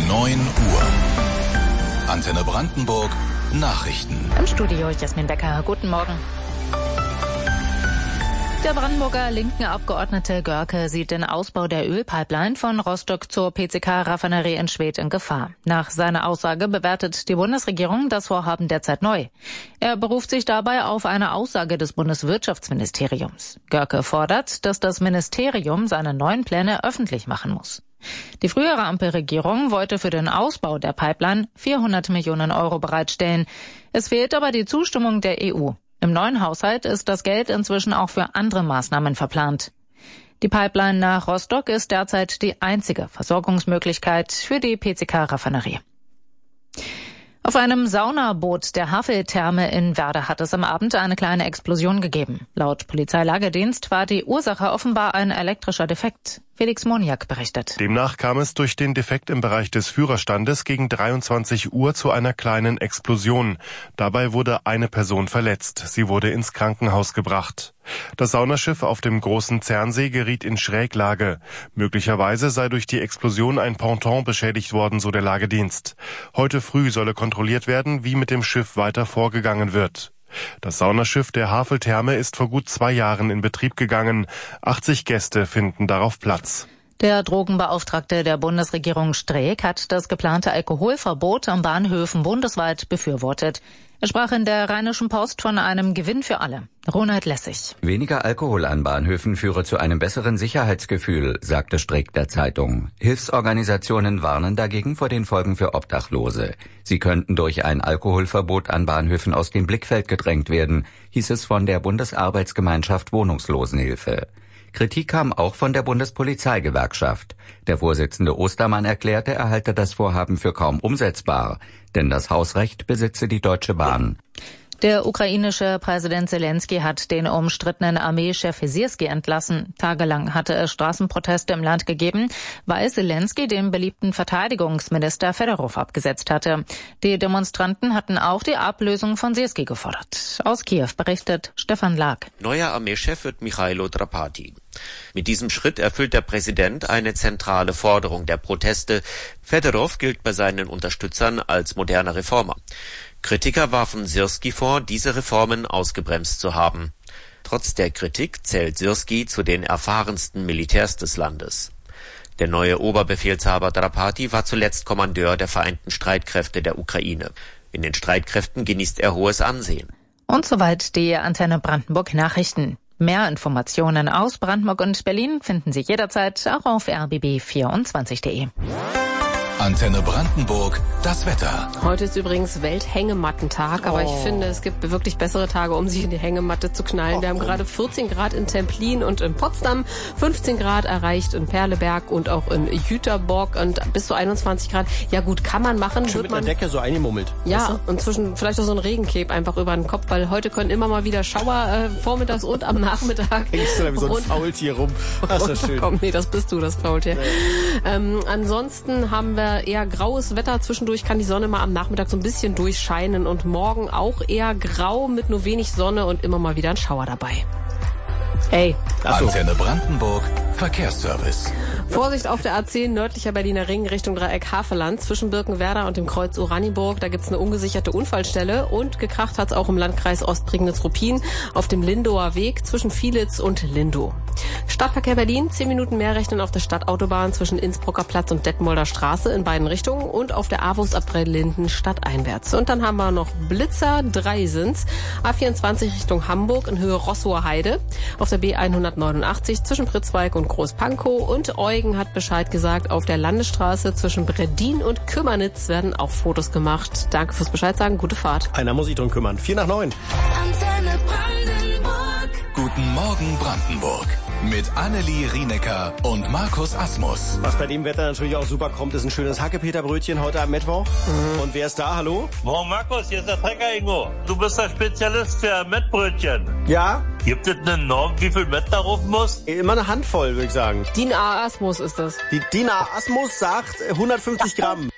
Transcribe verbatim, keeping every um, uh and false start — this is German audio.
neun Uhr. Antenne Brandenburg Nachrichten. Im Studio Jasmin Becker. Guten Morgen. Der Brandenburger linken Abgeordnete Görke sieht den Ausbau der Ölpipeline von Rostock zur P C K-Raffinerie in Schwedt in Gefahr. Nach seiner Aussage bewertet die Bundesregierung das Vorhaben derzeit neu. Er beruft sich dabei auf eine Aussage des Bundeswirtschaftsministeriums. Görke fordert, dass das Ministerium seine neuen Pläne öffentlich machen muss. Die frühere Ampelregierung wollte für den Ausbau der Pipeline vierhundert Millionen Euro bereitstellen. Es fehlt aber die Zustimmung der E U. Im neuen Haushalt ist das Geld inzwischen auch für andere Maßnahmen verplant. Die Pipeline nach Rostock ist derzeit die einzige Versorgungsmöglichkeit für die P C K-Raffinerie. Auf einem Saunaboot der Havel-Therme in Werder hat es am Abend eine kleine Explosion gegeben. Laut Polizeilagedienst war die Ursache offenbar ein elektrischer Defekt. Felix Moniak berichtet. Demnach kam es durch den Defekt im Bereich des Führerstandes gegen dreiundzwanzig Uhr zu einer kleinen Explosion. Dabei wurde eine Person verletzt. Sie wurde ins Krankenhaus gebracht. Das Saunaschiff auf dem Großen Zernsee geriet in Schräglage. Möglicherweise sei durch die Explosion ein Ponton beschädigt worden, so der Lagedienst. Heute früh solle kontrolliert werden, wie mit dem Schiff weiter vorgegangen wird. Das Saunaschiff der Havel-Therme ist vor gut zwei Jahren in Betrieb gegangen. achtzig Gäste finden darauf Platz. Der Drogenbeauftragte der Bundesregierung Streeck hat das geplante Alkoholverbot an Bahnhöfen bundesweit befürwortet. Er sprach in der Rheinischen Post von einem Gewinn für alle. Ronald Lessig. Weniger Alkohol an Bahnhöfen führe zu einem besseren Sicherheitsgefühl, sagte Streeck der Zeitung. Hilfsorganisationen warnen dagegen vor den Folgen für Obdachlose. Sie könnten durch ein Alkoholverbot an Bahnhöfen aus dem Blickfeld gedrängt werden, hieß es von der Bundesarbeitsgemeinschaft Wohnungslosenhilfe. Kritik kam auch von der Bundespolizeigewerkschaft. Der Vorsitzende Ostermann erklärte, er halte das Vorhaben für kaum umsetzbar, denn das Hausrecht besitze die Deutsche Bahn. Der ukrainische Präsident Zelensky hat den umstrittenen Armeechef Syrski entlassen. Tagelang hatte es Straßenproteste im Land gegeben, weil Zelensky den beliebten Verteidigungsminister Fedorov abgesetzt hatte. Die Demonstranten hatten auch die Ablösung von Syrski gefordert. Aus Kiew berichtet Stefan Lag. Neuer Armeechef wird Michailo Drapati. Mit diesem Schritt erfüllt der Präsident eine zentrale Forderung der Proteste. Fedorov gilt bei seinen Unterstützern als moderner Reformer. Kritiker warfen Syrski vor, diese Reformen ausgebremst zu haben. Trotz der Kritik zählt Syrski zu den erfahrensten Militärs des Landes. Der neue Oberbefehlshaber Drapati war zuletzt Kommandeur der Vereinten Streitkräfte der Ukraine. In den Streitkräften genießt er hohes Ansehen. Und soweit die Antenne Brandenburg Nachrichten. Mehr Informationen aus Brandenburg und Berlin finden Sie jederzeit auch auf r b b vierundzwanzig punkt de. Antenne Brandenburg, das Wetter. Heute ist übrigens Welthängemattentag, aber ich finde, es gibt wirklich bessere Tage, um sich in die Hängematte zu knallen. Wir haben gerade vierzehn Grad in Templin und in Potsdam, fünfzehn Grad erreicht in Perleberg und auch in Jüterbock und bis zu einundzwanzig Grad. Ja gut, kann man machen. Schön mit einer Decke so eingemummelt. Ja, weißt du? Und zwischen vielleicht auch so ein Regencape einfach über den Kopf, weil heute können immer mal wieder Schauer äh, vormittags und am Nachmittag. Hängst du da wie so ein Faultier rum. Das ist schön. Komm, nee, das bist du, das Faultier. Nee. Ähm, ansonsten haben wir eher graues Wetter. Zwischendurch kann die Sonne mal am Nachmittag so ein bisschen durchscheinen und morgen auch eher grau mit nur wenig Sonne und immer mal wieder ein Schauer dabei. Ey. Achso. Antenne Brandenburg, Verkehrsservice. Vorsicht auf der A zehn, nördlicher Berliner Ring Richtung Dreieck Havelland zwischen Birkenwerder und dem Kreuz Oranienburg. Da gibt's eine ungesicherte Unfallstelle und gekracht hat's auch im Landkreis Ostprignitz-Ruppin auf dem Lindower Weg zwischen Vielitz und Lindow. Stadtverkehr Berlin, zehn Minuten mehr rechnen auf der Stadtautobahn zwischen Innsbrucker Platz und Detmolder Straße in beiden Richtungen und auf der Avus ab Linden stadteinwärts. Und dann haben wir noch Blitzer, drei sind's. A vierundzwanzig Richtung Hamburg in Höhe Rossower Heide. Auf der B hundertneunundachtzig zwischen Pritzwalk und Großpankow und Eugen hat Bescheid gesagt, auf der Landesstraße zwischen Breddin und Kümmernitz werden auch Fotos gemacht. Danke fürs Bescheid sagen, gute Fahrt. Einer muss sich drum kümmern. Vier nach neun. Antenne Brandenburg. Guten Morgen Brandenburg. Mit Annelie Rienecker und Markus Asmus. Was bei dem Wetter natürlich auch super kommt, ist ein schönes Hackepeterbrötchen heute am Mittwoch. Mhm. Und wer ist da? Hallo? Morgen Markus, hier ist der Trecker Ingo. Du bist der Spezialist für Mettbrötchen. Ja? Gibt es eine Norm, wie viel Mett darauf muss? Immer eine Handvoll, würde ich sagen. D I N A Asmus ist das. Die D I N A Asmus sagt hundertfünfzig Gramm.